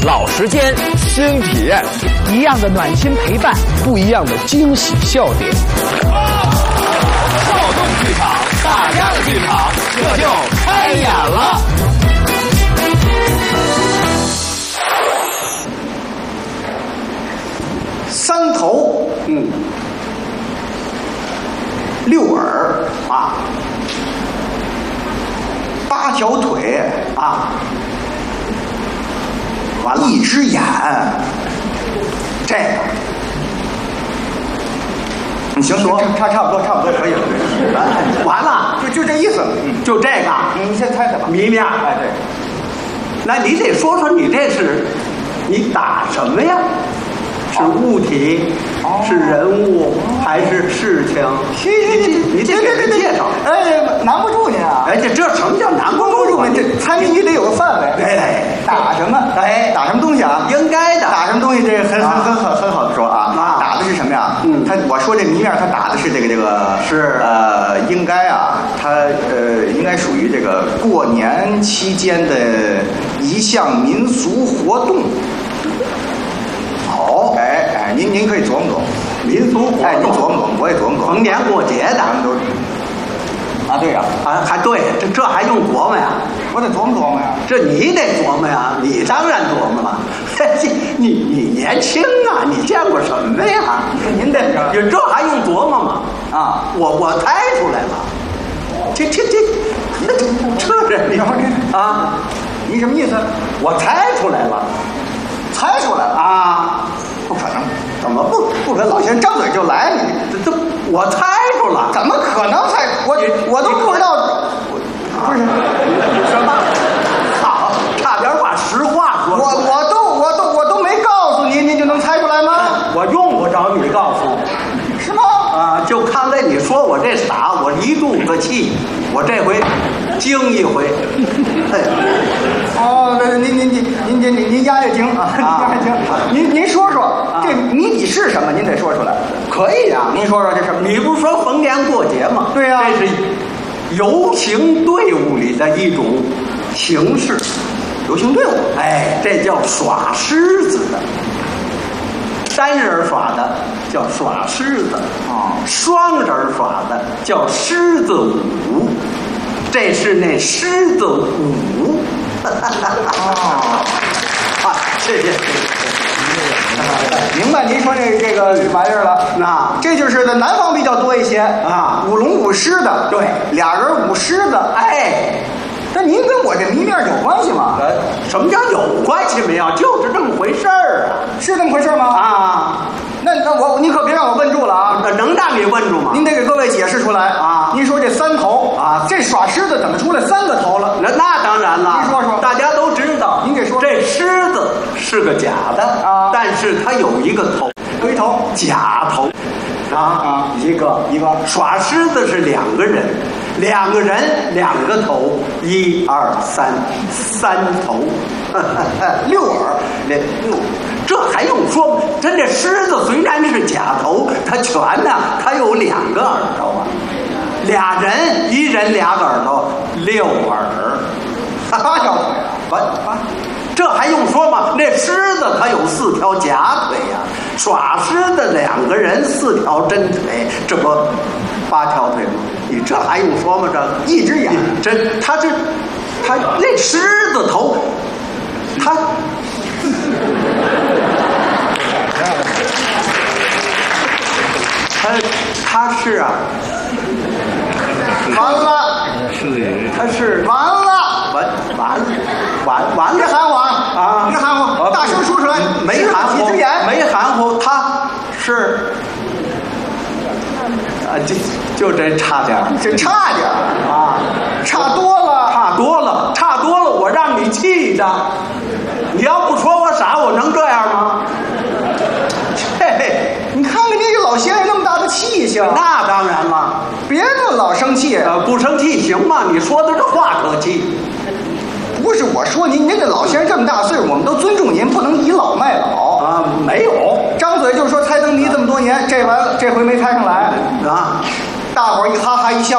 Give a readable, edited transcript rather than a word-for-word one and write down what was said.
老时间，新体验， 一样的暖心陪伴， 不一样的惊喜笑点。 躁动剧场，大家的剧场，这就开演了。 三头，六耳啊，八条腿啊，完了，一只眼，这个，你行说，差不多可以了，完了，就这意思，就这个，你先猜猜吧，谜面，哎对，那你得说说你这是，你打什么呀？是物体，是人物，还是事情？你得给人介绍。 哎，难不住您啊！ 哎，这什么叫难不住呢？ 这猜谜你得有个范围。 对， 打什么？ 哎， 打什么东西啊？ 应该的。 打什么东西？这很好的说啊。打的是什么呀？我说这谜面，他打的是这个是应该啊，他应该属于这个过年期间的一项民俗活动。好，哎，您可以琢磨琢磨， 民俗活动， 哎，您琢磨琢磨，我也琢磨琢磨， 逢年过节的， 咱们都啊，对呀， 还对，这还用琢磨呀？ 我得琢磨琢磨呀。 这你得琢磨呀，你当然琢磨了。你年轻啊，你见过什么呀？ 您这还用琢磨吗？啊，我猜出来了。这人啊， 你什么意思？ 我猜出来了。 猜出来了啊！ 不可能，怎么不可能？老先生张嘴就来，你这我猜出了， 怎么可能猜？我都不知道，不是什么？好，差点把实话说。 我都没告诉您，您就能猜出来吗？ 我用不着你告诉， 是吗？ 啊，就看在你说我这傻，我一肚子气，我这回惊一回。 哦，那您压压惊啊，压压惊。您说说这谜底是什么？您得说出来。 可以呀， 您说说这什么？ 你不是说逢年过节吗？ 对呀， 这是游行队伍里的一种形式。 游行队伍， 哎，这叫耍狮子的。单人耍的叫耍狮子，双人耍的叫狮子舞。这是那狮子舞。啊，谢谢。 明白您说这个玩意儿了。 那这就是在南方比较多一些啊， 舞龙舞狮的。 对， 俩人舞狮子。 哎， 那您跟我这谜面有关系吗？ 什么叫有关系没有？就是这么回事儿啊。 是这么回事吗？ 啊， 那你可别让我问住了啊！ 能让你问住吗？ 您得给各位解释出来啊！您说这三头啊， 这耍狮子怎么出来三个头了？ 那当然了。 您说说， 大家都知道。 您给说， 这狮子是个假的啊， 但是它有一个头， 有一头假头。一个耍狮子是两个人两个头，1、2、3，三头， 六耳， 这还用说吗？这狮子虽然是假头，它全呢，它有2个耳朵啊，俩人一人2个耳朵，6耳 ，8条腿啊，这还用说吗？那狮子它有4条假腿呀，耍狮的2个人4条真腿，这不8条腿吗？你这还用说吗？这一只眼， 他那狮子头，他是啊， 完了， 他是完了， 完了， 别含糊啊！别含糊，大声说出来。 没含糊， 几只眼？ 没含糊，他是啊，就这差点， 这差点啊， 差多了， 差多了，我让你气的。你要不说我傻，我能这样吗？嘿， 你看看这个老先生那么大的气性， 那当然了， 别那老生气， 不生气行吗？你说的这话可气。 不是我说您这老先生这么大岁数，我们都尊重您，不能倚老卖老啊。没有， 张嘴就说猜灯谜这么多年，这回没猜上来啊， 大伙儿一哈哈一笑。